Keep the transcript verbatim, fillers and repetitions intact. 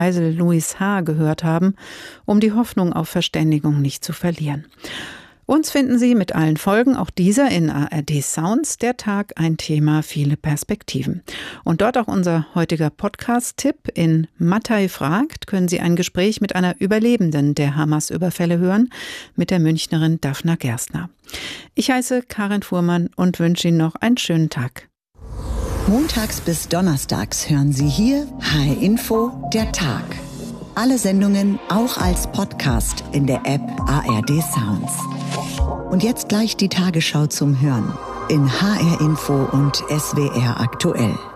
Geisel Louis H. gehört haben, um die Hoffnung auf Verständigung nicht zu verlieren. Uns finden Sie mit allen Folgen, auch dieser in A R D Sounds, der Tag, ein Thema, viele Perspektiven. Und dort auch unser heutiger Podcast-Tipp. In Mattei fragt, können Sie ein Gespräch mit einer Überlebenden der Hamas-Überfälle hören, mit der Münchnerin Daphna Gerstner. Ich heiße Karin Fuhrmann und wünsche Ihnen noch einen schönen Tag. Montags bis donnerstags hören Sie hier H R Info, der Tag. Alle Sendungen auch als Podcast in der App A R D Sounds. Und jetzt gleich die Tagesschau zum Hören in H R Info und S W R aktuell.